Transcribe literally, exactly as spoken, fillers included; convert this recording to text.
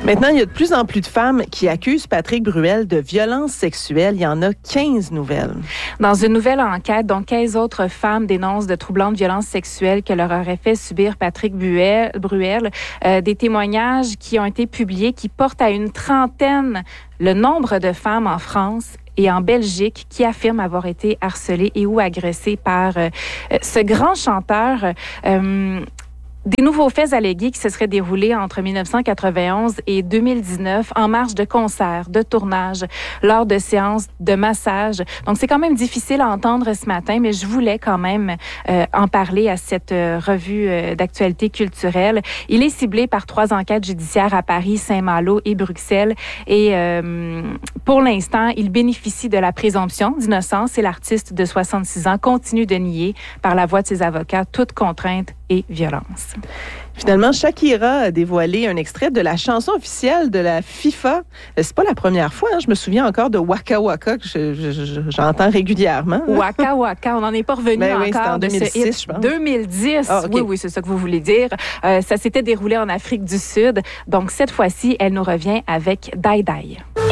Maintenant, il y a de plus en plus de femmes qui accusent Patrick Bruel de violences sexuelles. Il y en a quinze nouvelles. Dans une nouvelle enquête, donc quinze autres femmes dénoncent de troublantes violences sexuelles que leur aurait fait subir Patrick Bruel. Bruel euh, des témoignages qui ont été publiés qui portent à une trentaine le nombre de femmes en France et en Belgique qui affirment avoir été harcelées et ou agressées par euh, ce grand chanteur. Euh, Des nouveaux faits allégués qui se seraient déroulés entre dix-neuf cent quatre-vingt-onze et deux mille dix-neuf en marge de concerts, de tournages, lors de séances de massage. Donc, c'est quand même difficile à entendre ce matin, mais je voulais quand même euh, en parler à cette euh, revue euh, d'actualité culturelle. Il est ciblé par trois enquêtes judiciaires à Paris, Saint-Malo et Bruxelles. Et euh, pour l'instant, il bénéficie de la présomption d'innocence et l'artiste de soixante-six ans continue de nier par la voix de ses avocats toute contrainte et violence. Finalement, Shakira a dévoilé un extrait de la chanson officielle de la FIFA. C'est pas la première fois, hein. Je me souviens encore de Waka Waka que je, je, je, j'entends régulièrement. Hein. Waka Waka, on n'en est pas revenu ben oui, encore en de deux mille six, ce hit. je pense. deux mille dix, ah, okay. oui, oui, c'est ça que vous voulez dire. Euh, ça s'était déroulé en Afrique du Sud. Donc, cette fois-ci, elle nous revient avec Die Die.